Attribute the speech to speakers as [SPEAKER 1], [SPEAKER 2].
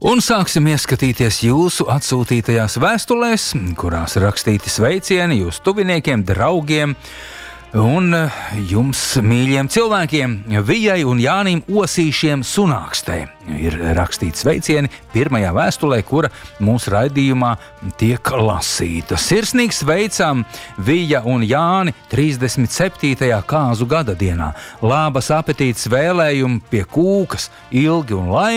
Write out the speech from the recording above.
[SPEAKER 1] Un sāksim ieskatīties jūsu atsūtītajās vēstulēs, kurās rakstīti sveicieni jūsu tuviniekiem, draugiem un jums mīļiem cilvēkiem. Vijai un Jānim Osīšiem Sunākstē ir rakstīti sveicieni pirmajā vēstulē, kura mūsu raidījumā tiek lasīta. Sirsnīgi sveicam Vija un Jāni 37. kāzu gada dienā. Labas apetītes vēlējumi pie kūkas, ilgi un laimīgi.